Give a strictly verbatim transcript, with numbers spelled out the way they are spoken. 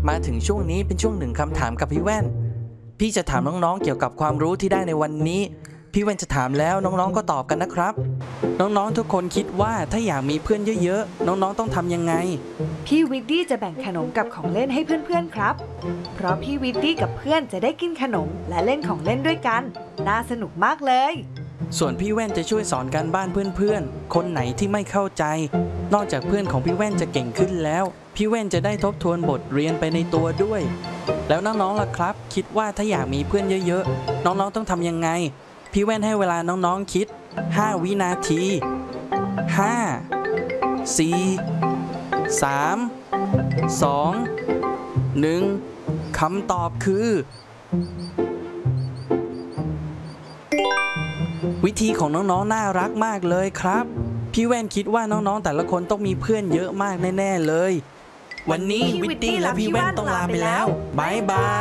มาถึงช่วงนี้เป็นช่วงหนึ่งคำถามกับพี่แว่นพี่จะถามน้องๆเกี่ยวกับความรู้ที่ได้ในวันนี้พี่แว่นจะถามแล้วน้องๆก็ตอบกันนะครับน้องๆทุกคนคิดว่าถ้าอยากมีเพื่อนเยอะๆน้องๆต้องทำยังไงพี่วิดดี้จะแบ่งขนมกับของเล่นให้เพื่อนๆครับเพราะพี่วิดดี้กับเพื่อนจะได้กินขนมและเล่นของเล่นด้วยกันน่าสนุกมากเลยส่วนพี่แว่นจะช่วยสอนการบ้านเพื่อนๆคนไหนที่ไม่เข้าใจนอกจากเพื่อนของพี่แว่นจะเก่งขึ้นแล้วพี่แว่นจะได้ทบทวนบทเรียนไปในตัวด้วยแล้วน้องๆล่ะครับคิดว่าถ้าอยากมีเพื่อนเยอะๆน้องๆต้องทำยังไงพี่แว่นให้เวลาน้องๆคิดห้าวินาทีห้า สี่ สาม สอง หนึ่งคำตอบคือวิธีของน้องๆน่ารักมากเลยครับพี่แว่นคิดว่าน้องๆแต่ละคนต้องมีเพื่อนเยอะมากแน่ๆเลยวันนี้วิตตี้และพี่แว่นต้องลาไปแล้วบ๊ายบาย